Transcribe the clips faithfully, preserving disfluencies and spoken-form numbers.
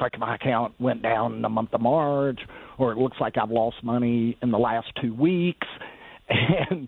like my account went down in the month of March, or it looks like I've lost money in the last two weeks. And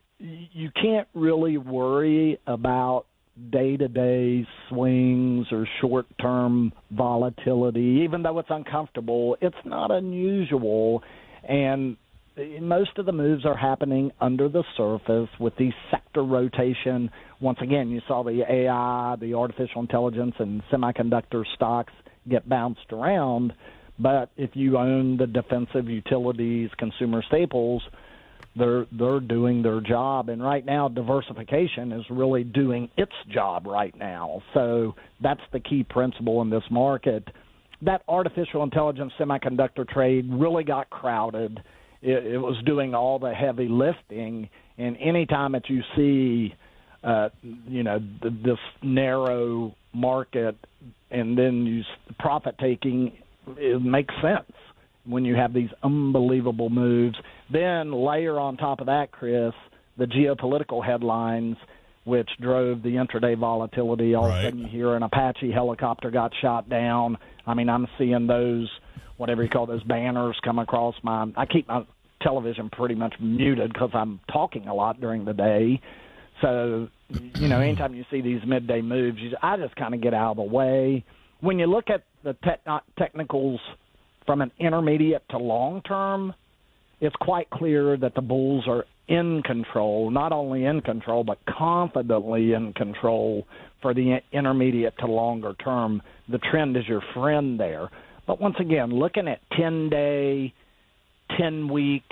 you can't really worry about day-to-day swings or short-term volatility, even though it's uncomfortable. It's not unusual, and most of the moves are happening under the surface with the sector rotation. Once again, you saw the A I, the artificial intelligence, and semiconductor stocks get bounced around. But if you own the defensive utilities, consumer staples, they're they're doing their job. And right now, diversification is really doing its job right now. So that's the key principle in this market. That artificial intelligence semiconductor trade really got crowded. It, it was doing all the heavy lifting, and anytime that you see, uh, you know, th- this narrow market, and then you profit taking, it makes sense when you have these unbelievable moves. Then layer on top of that, Chris, the geopolitical headlines, which drove the intraday volatility. All right. Of a sudden you hear an Apache helicopter got shot down. I mean, I'm seeing those, whatever you call those banners, come across my – I keep my television pretty much muted because I'm talking a lot during the day. So, you know, anytime you see these midday moves, you, I just kind of get out of the way. When you look at the te- technicals from an intermediate to long term, it's quite clear that the bulls are in control, not only in control, but confidently in control for the intermediate to longer term. The trend is your friend there. But once again, looking at ten-day, ten-week,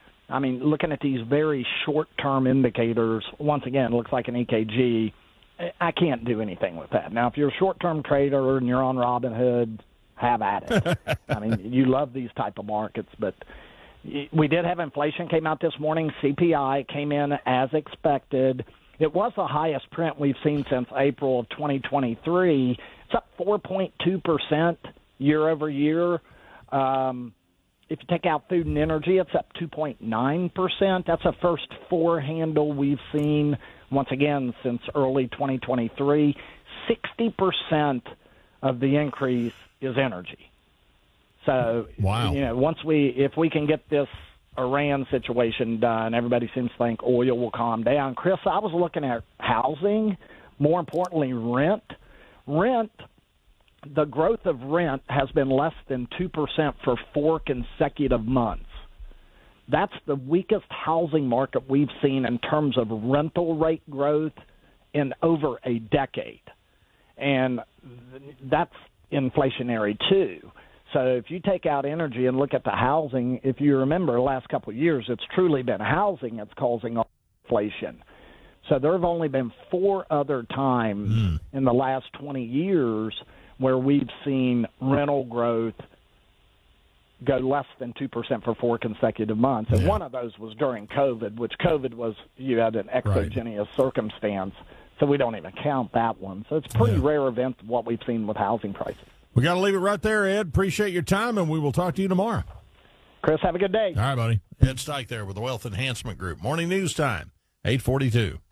I mean, looking at these very short-term indicators, once again, it looks like an E K G. I can't do anything with that. Now, if you're a short-term trader and you're on Robinhood, have at it. I mean, you love these type of markets, but we did have inflation came out this morning. C P I came in as expected. It was the highest print we've seen since April of twenty twenty-three. It's up four point two percent year over year. Um, if you take out food and energy, it's up two point nine percent. That's the first four handle we've seen, once again, since early twenty twenty-three. sixty percent of the increase is energy. So, wow. you know, once we, if we can get this Iran situation done, everybody seems to think oil will calm down. Chris, I was looking at housing, more importantly, rent. Rent, the growth of rent has been less than two percent for four consecutive months. That's the weakest housing market we've seen in terms of rental rate growth in over a decade. And that's inflationary too. So if you take out energy and look at the housing, if you remember the last couple of years, it's truly been housing that's causing inflation. So there have only been four other times mm. in the last twenty years where we've seen rental growth go less than two percent for four consecutive months. And yeah. one of those was during COVID, which COVID was, you had an exogenous right. circumstance, so we don't even count that one. So it's a pretty yeah. rare event what we've seen with housing prices. We got to leave it right there, Ed. Appreciate your time, and we will talk to you tomorrow. Chris, have a good day. All right, buddy. Ed Steich there with the Wealth Enhancement Group. Morning news time, eight forty-two.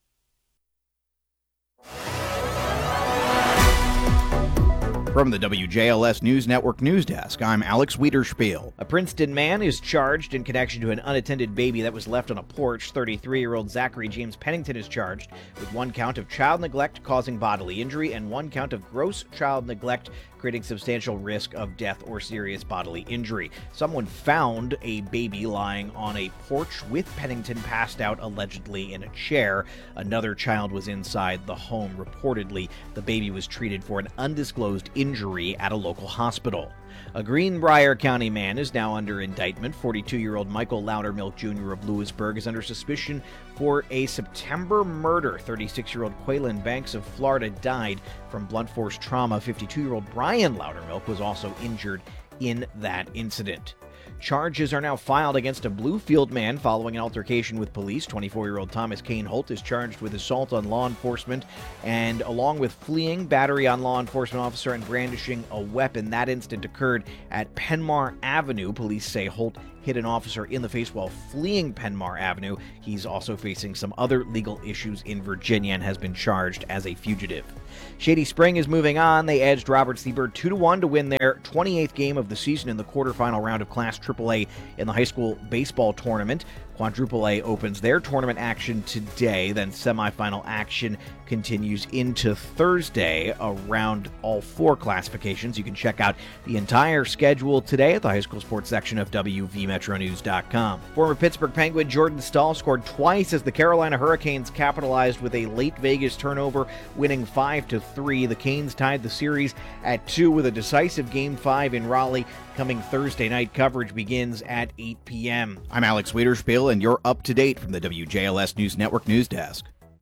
From the W J L S News Network News Desk, I'm Alex Wiederspiel. A Princeton man is charged in connection to an unattended baby that was left on a porch. thirty-three-year-old Zachary James Pennington is charged with one count of child neglect causing bodily injury and one count of gross child neglect creating substantial risk of death or serious bodily injury. Someone found a baby lying on a porch with Pennington passed out, allegedly in a chair. Another child was inside the home. Reportedly, the baby was treated for an undisclosed injury at a local hospital. A Greenbrier County man is now under indictment. forty-two-year-old Michael Loudermilk Junior of Lewisburg is under suspicion for a September murder. thirty-six-year-old Quaylen Banks of Florida died from blunt force trauma. fifty-two-year-old Brian Loudermilk was also injured in that incident. Charges are now filed against a Bluefield man following an altercation with police. twenty-four-year-old Thomas Kane Holt is charged with assault on law enforcement and along with fleeing, battery on law enforcement officer, and brandishing a weapon. That incident occurred at Penmar Avenue. Police say Holt hit an officer in the face while fleeing Penmar Avenue. He's also facing some other legal issues in Virginia and has been charged as a fugitive. Shady Spring is moving on. They edged Robert Seabird two to one to win their twenty-eighth game of the season in the quarterfinal round of Class triple A in the high school baseball tournament. Quadruple A opens their tournament action today, then semifinal action continues into Thursday around all four classifications. You can check out the entire schedule today at the high school sports section of W V Metro News dot com. Former Pittsburgh Penguin Jordan Staal scored twice as the Carolina Hurricanes capitalized with a late Vegas turnover, winning five to three. The Canes tied the series at two with a decisive Game five in Raleigh coming Thursday night. Coverage begins at eight p.m. I'm Alex Wiederspiel, and you're up to date from the W J L S News Network News Desk.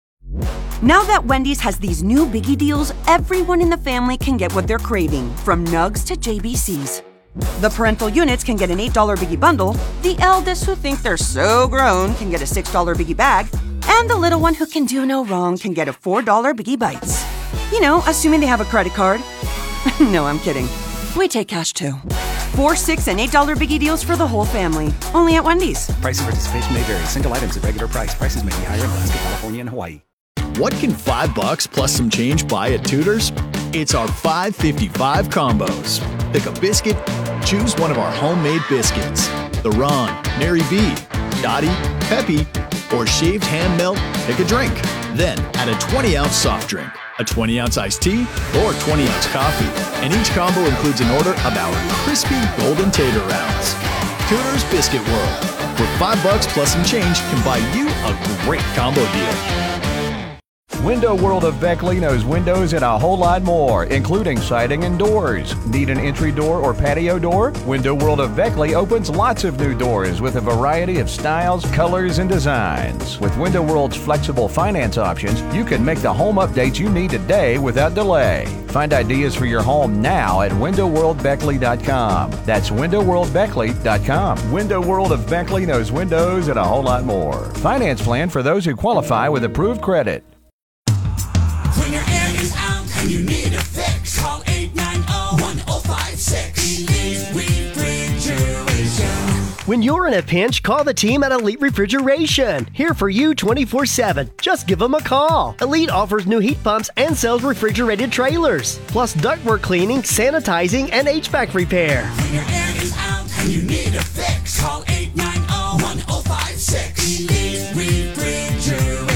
Now that Wendy's has these new biggie deals, everyone in the family can get what they're craving, from nugs to J B Cs. The parental units can get an eight dollar biggie bundle, the eldest who think they're so grown can get a six dollar biggie bag, and the little one who can do no wrong can get a four dollar biggie bites. You know, assuming they have a credit card. No, I'm kidding. We take cash too. Four, six, and eight dollar biggie deals for the whole family. Only at Wendy's. Price and participation may vary. Single items at regular price. Prices may be higher in Alaska, California, and Hawaii. What can five bucks plus some change buy at Tudor's? It's our five fifty-five combos. Pick a biscuit, choose one of our homemade biscuits. The Ron, Mary B, Dottie, Peppy, or shaved ham melt, pick a drink. Then add a twenty ounce soft drink, a twenty ounce iced tea, or twenty ounce coffee. And each combo includes an order of our crispy golden tater rounds. Tudor's Biscuit World, where five bucks plus some change can buy you a great combo deal. Window World of Beckley knows windows and a whole lot more, including siding and doors. Need an entry door or patio door? Window World of Beckley opens lots of new doors with a variety of styles, colors, and designs. With Window World's flexible finance options, you can make the home updates you need today without delay. Find ideas for your home now at window world beckley dot com. That's window world beckley dot com. Window World of Beckley knows windows and a whole lot more. Finance plan for those who qualify with approved credit. When your air is out and you need a fix, call eight nine zero, one zero five six. Elite Refrigeration. When you're in a pinch, call the team at Elite Refrigeration. Here for you twenty-four seven. Just give them a call. Elite offers new heat pumps and sells refrigerated trailers, plus ductwork cleaning, sanitizing, and H V A C repair. When your air is out and you need a fix, call eight nine zero, one zero five six. Elite Refrigeration.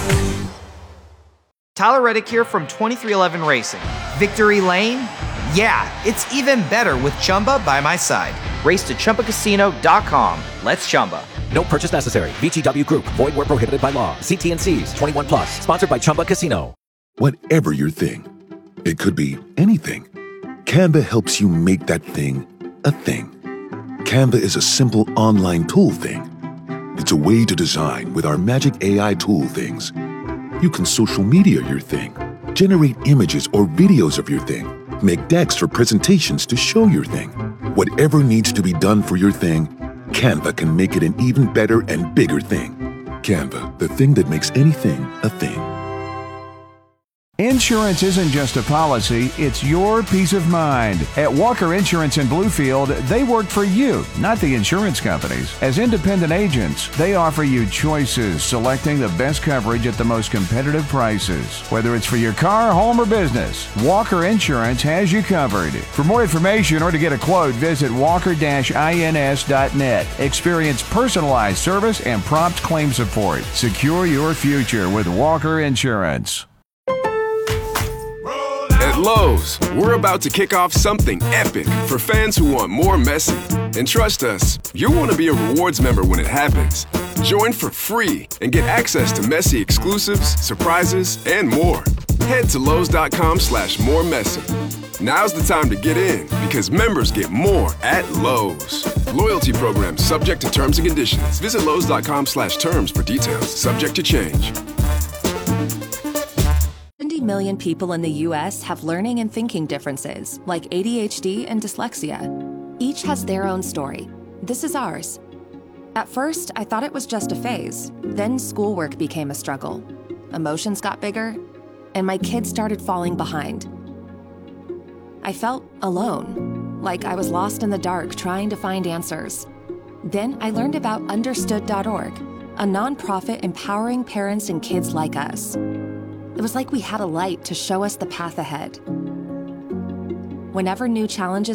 Tyler Reddick here from twenty-three eleven Racing. Victory Lane? Yeah, it's even better with Chumba by my side. Race to Chumba Casino dot com. Let's Chumba. No purchase necessary. V G W Group. Void where prohibited by law. See T N Cs. twenty-one plus. Sponsored by Chumba Casino. Whatever your thing, it could be anything. Canva helps you make that thing a thing. Canva is a simple online tool thing. It's a way to design with our magic A I tool things. You can social media your thing, generate images or videos of your thing, make decks for presentations to show your thing. Whatever needs to be done for your thing, Canva can make it an even better and bigger thing. Canva, the thing that makes anything a thing. Insurance isn't just a policy, it's your peace of mind. At Walker Insurance in Bluefield, they work for you, not the insurance companies. As independent agents, they offer you choices, selecting the best coverage at the most competitive prices. Whether it's for your car, home, or business, Walker Insurance has you covered. For more information or to get a quote, visit walker dash ins dot net. Experience personalized service and prompt claim support. Secure your future with Walker Insurance. At Lowe's, we're about to kick off something epic for fans who want more Messi. And trust us, you'll want to be a rewards member when it happens. Join for free and get access to Messi exclusives, surprises, and more. Head to Lowe's.com slash more Messi. Now's the time to get in because members get more at Lowe's. Loyalty program subject to terms and conditions. Visit Lowe's.com slash terms for details. Subject to change. seventy million people in the U S have learning and thinking differences, like A D H D and dyslexia. Each has their own story. This is ours. At first, I thought it was just a phase. Then schoolwork became a struggle. Emotions got bigger, and my kids started falling behind. I felt alone, like I was lost in the dark trying to find answers. Then I learned about understood dot org, a nonprofit empowering parents and kids like us. It was like we had a light to show us the path ahead. Whenever new challenges